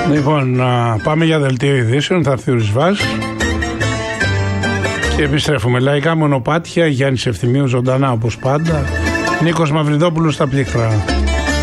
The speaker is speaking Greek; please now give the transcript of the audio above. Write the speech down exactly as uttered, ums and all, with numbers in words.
Λοιπόν, πάμε για δελτίο ειδήσεων. Θα έρθει ο Ρισβάς και επιστρέφουμε. Λαϊκά μονοπάτια, Γιάννης Ευθυμίου ζωντανά όπως πάντα. Νίκος Μαυριδόπουλος στα πλήκτρα.